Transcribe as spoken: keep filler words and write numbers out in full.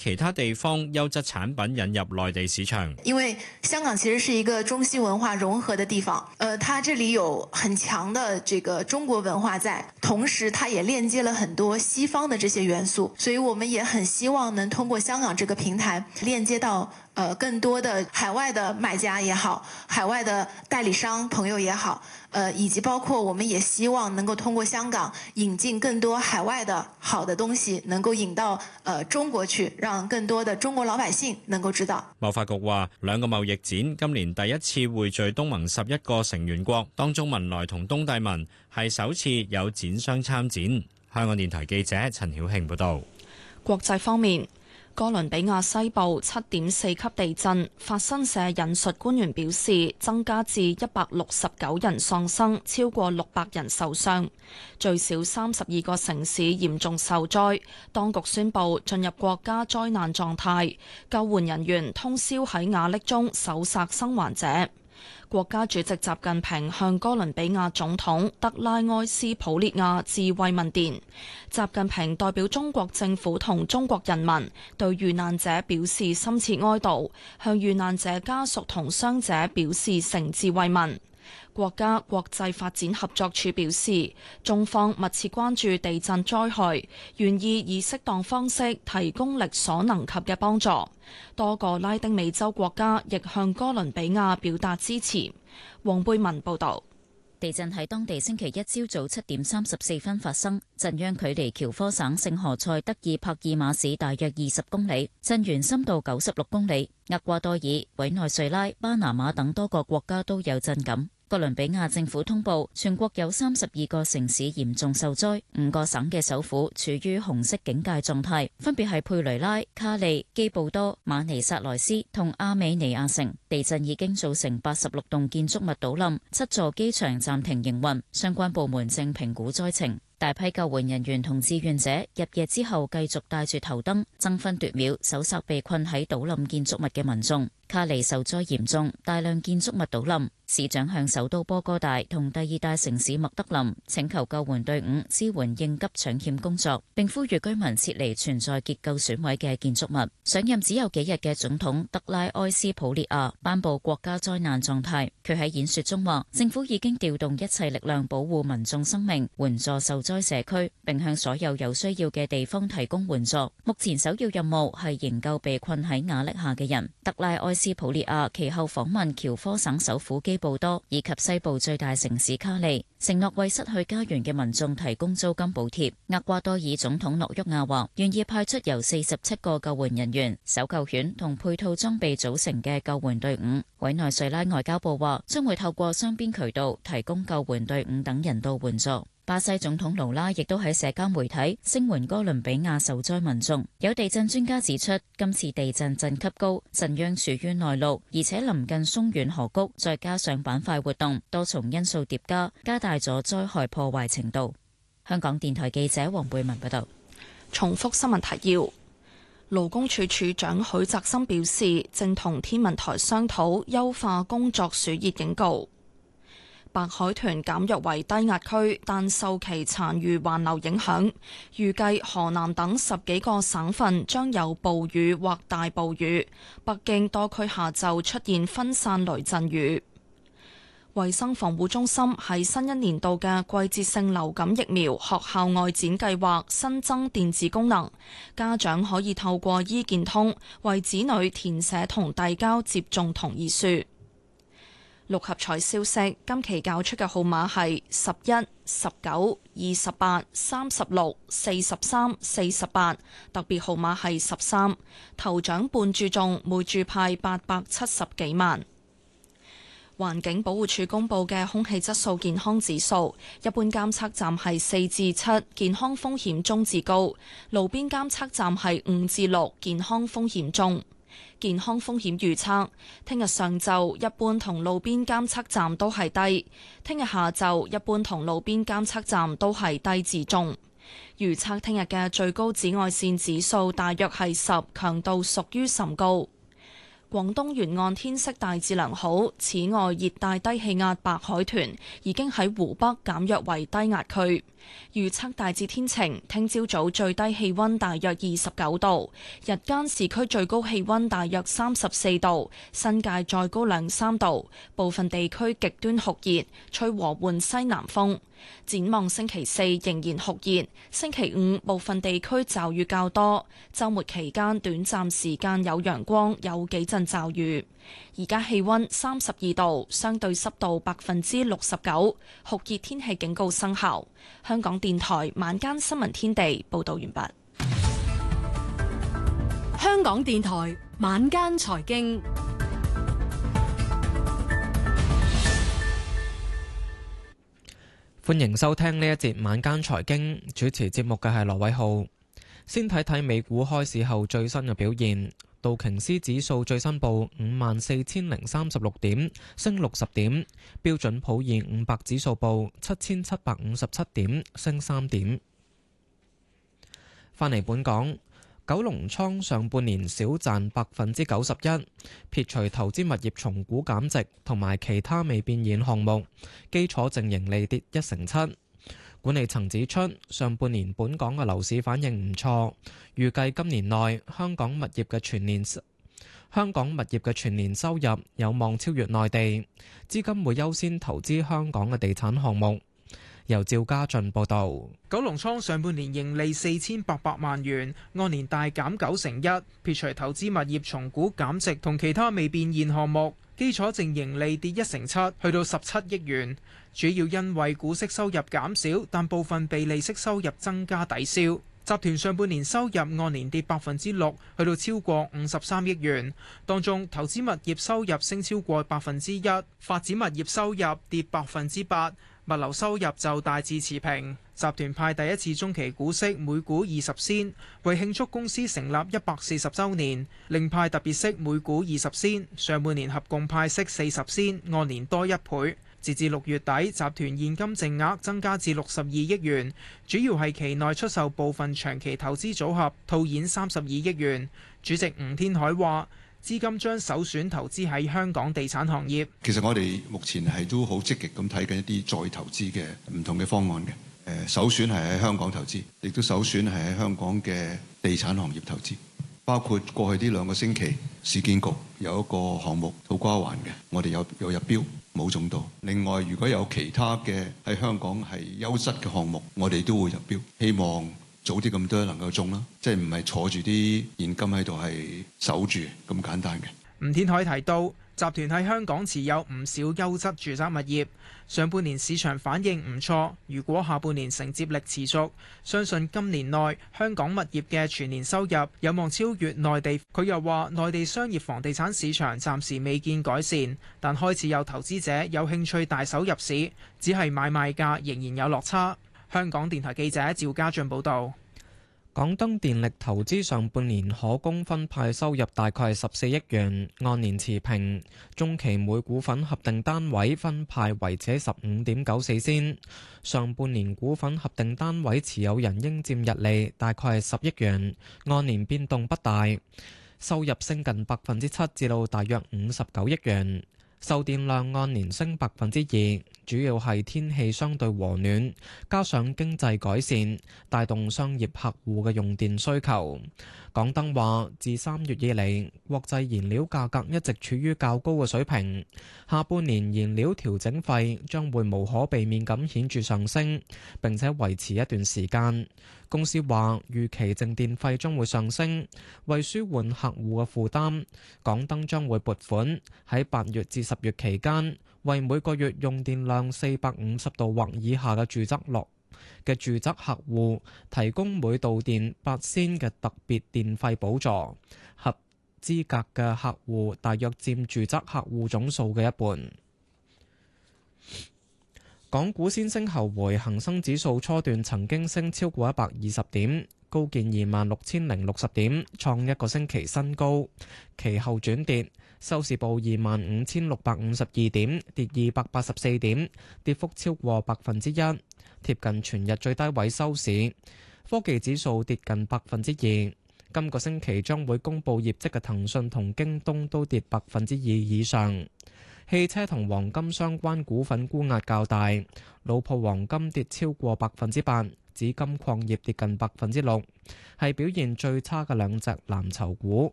其他地方優質產品引入內地市場。 因為香港其實是一個中西文化融合的地方，呃，它這裡有很強的這個中國文化在，同時它也鏈接了很多西方的這些元素，所以我們也很希望能通過香港這個平台鏈接到呃更多的海外的買家也好，海外的代理商朋友也好，呃，以及包括我們也希望能夠通過香港引進更多海外的好的東西，能夠引到呃中國去，讓更多的中國老百姓能夠知道。 貿發局話，兩個貿易展今年第一次匯聚東盟十一個成員國，當中文萊同東帝汶係首次有展商參展。香港電台記者陳曉慶報道。 國際方面，哥倫比亞西部七點四級地震，法新社引述官員表示，增加至一百六十九人喪生，超過六百人受傷，最少三十二個城市嚴重受災。當局宣布進入國家災難狀態，救援人員通宵喺瓦礫中搜索生還者。國家主席習近平向哥倫比亞總統德拉埃斯普列亞致慰問電。習近平代表中國政府同中國人民對遇難者表示深切哀悼，向遇難者家屬同傷者表示誠摯慰問。國家國際發展合作署表示，中方密切關注地震災害，願意以適當方式提供力所能及嘅幫助。多個拉丁美洲國家亦向哥倫比亞表達支持。黃貝文報導。 地震喺當地星期一朝早七點三十四分發生，震央距離喬科省聖何塞德爾帕爾馬市大約二十公里，震源深度九十六公里。厄瓜多爾、委內瑞拉、巴拿馬等多個國家都有震感。哥倫比亞政府通報，全國有三十二個城市嚴重受災，五個省嘅首府處於紅色警戒狀態，分別係佩雷拉、卡利、基布多、馬尼薩萊斯同阿美尼亞城。地震已經造成八十六棟建築物倒冧，七座機場暫停營運，相關部門正評估災情。大批救援人員同志願者入夜之後繼續帶住頭燈，爭分奪秒搜索被困喺倒冧建築物嘅民眾。卡利受災嚴重，大量建築物倒冧。市長向首都波哥大同第二大城市麥德林請求救援隊伍支援應急搶險工作，並呼籲居民撤離存在結構損毀嘅建築物。上任只有幾日嘅總統德拉埃斯普列亞頒布國家災難狀態。佢喺演說中話，政府已經調動一切力量保護民眾生命，援助受災社區，並向所有有需要嘅地方提供援助。目前首要任務係營救被困喺瓦礫下嘅人。德拉埃斯普列亞其後訪問喬科省首府基布多以及西部最大城市卡利，承諾為失去家園嘅民眾提供租金補貼。厄瓜多爾總統諾沃亞話，願意派出由四十七個救援人員、搜救犬同配套裝備組成嘅救援隊伍。委內瑞拉外交部話，將會透過雙邊渠道提供救援隊伍等人道援助。巴西總統盧拉亦都喺社交媒體聲援哥倫比亞受災民眾。有地震專家指出，今次地震震級高，震央處於內陸，而且臨近松遠河谷，再加上板塊活動，多重因素疊加，加大咗災害破壞程度。香港電台記者黃貝文報道。 重複新聞提要：勞工處處長許澤森表示，正同天文台商討優化工作暑熱警告。白海豚減弱為低壓區，但受其殘餘環流影響，預計河南等十幾個省份將有暴雨或大暴雨。北京多區下晝出現分散雷陣雨。衛生防護中心喺新一年度嘅季節性流感疫苗學校外展計劃新增電子功能，家長可以透過醫健通為子女填寫同遞交接種同意書。六合彩消息，今期攪出嘅號碼係十一、十九、二十八、三十六、四十三、四十八，特別號碼係十三。頭獎半注中，每注派八百七十幾萬。環境保護署公布嘅空氣質素健康指數，一般監測站係四至七，健康風險中至高；路邊監測站係五至六，健康風險中。健康風險預測，聽日上晝一般同路邊監測站都係低，聽日下晝一般同路邊監測站都係低至中。預測聽日嘅最高紫外線指數大約係十，強度屬於甚高。 廣東沿岸天色大致良好，此外熱帶低氣壓白海豚已經喺湖北減弱為低壓區。預測大致天晴，聽朝早最低氣溫大約二十九度，日間市區最高氣溫大約三十四度，新界再高兩三度，部分地區極端酷熱，吹和緩西南風。展望星期四仍然酷熱，星期五部分地區驟雨較多，週末期間短暫時間有陽光，有幾陣驟雨。而家氣溫三十二度，相對濕度百分之六十九，酷熱天氣警告生效。香港電台晚間新聞天地報道完畢。 香港電台晚間財經， 歡迎收聽呢一節晚間財經，主持節目嘅係羅偉浩。先睇睇美股開市後最新嘅表現。道瓊斯指數最新報五萬四千零三十六點，升六十點。標準普爾五百指數報七千七百五十七點，升三點。返嚟本港，九龍倉上半年少賺百分之九十一，撇除投資物業重估減值同埋其他未變現項目，基礎淨盈利跌一成七。管理層指出，上半年本港嘅樓市反應唔錯，預計今年內香港物業嘅全年香港物業嘅全年收入有望超越內地，資金會優先投資香港嘅地產項目。由趙家俊報道。 九龍倉上半年盈利四千八百萬元，按年大減九成一，撇除投資物業重估減值同其他未變現項目，基礎淨盈利跌一成七，去到十七億元。主要因為股息收入減少，但部分被利息收入增加抵消。集團上半年收入按年跌百分之六，去到超過五十三億元。當中投資物業收入升超過百分之一，發展物業收入跌百分之八，物流收入就大致持平。集團派第一次中期股息每股二十仙，為慶祝公司成立一百四十週年，另派特別息每股二十仙。上半年合共派息四十仙，按年多一倍。截至六月底，集團現金淨額增加至六十二億元，主要係期內出售部分長期投資組合，套現三十二億元。主席吳天海話：資金將首選投資喺香港地產行業。 其實我哋目前係都好積極咁睇緊一啲再投資嘅唔同嘅方案嘅。誒，首選係喺香港投資，亦都首選係喺香港嘅地產行業投資。包括過去呢兩個星期，市建局有一個項目土瓜灣嘅，我哋有有入標冇中到。另外，如果有其他嘅喺香港係優質嘅項目，我哋都會入標，希望早啲咁多能夠中啦。即係唔係坐住啲現金喺度係守住咁簡單嘅。 吳天海提到，集團喺香港持有唔少優質住宅物業，上半年市場反應唔錯。如果下半年承接力持續，相信今年內香港物業嘅全年收入有望超越內地。佢又話，內地商業房地產市場暫時未見改善，但開始有投資者有興趣大手入市，只係買賣價仍然有落差。香港電台記者趙家俊報導。 港燈電力投資上半年可供分派收入大概係十四億元，按年持平。中期每股份合訂單位分派維持十五點九四仙。上半年股份合訂單位持有人應佔溢利大概係十億元，按年變動不大。收入升近百分之七，至到大約五十九億元。售電量按年升百分之二，主要係天氣相對和暖，加上經濟改善，帶動商業客戶嘅用電需求。港燈話，自三月以嚟，國際燃料價格一直處於較高嘅水平，下半年燃料調整費將會無可避免咁顯著上升，並且維持一段時間。公司話預期淨電費將會上升，為舒緩客戶嘅負擔，港燈將會撥款喺八月至十月期間，為每個月用電量四百五十度或以下嘅住宅落嘅住宅客戶提供每度電八仙嘅特別電費補助，合資格嘅客戶大約佔住宅客戶總數嘅一半。港股先升後回，恒生指數初段曾經升超過一百二十點，高見二萬六千零六十點，創一個星期新高。其後轉跌，收市報二萬五千六百五十二點，跌二百八十四點，跌幅超過百分之一，貼近全日最低位收市。科技指數跌近百分之二。 今個星期將會公佈業績嘅騰訊同京東都跌百分之二以上。汽車同黃金相關股份沽壓較大，老鋪黃金跌超過百分之八，紫金礦業跌近百分之六，係表現最差嘅兩隻藍籌股。